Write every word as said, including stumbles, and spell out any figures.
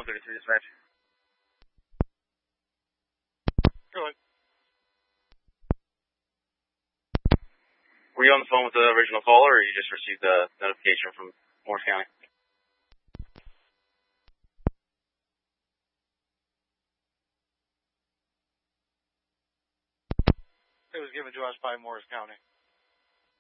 one thirty-three dispatch. Go ahead. Were you on the phone with the original caller, or you just received a notification from Morris County? It was given to us by Morris County.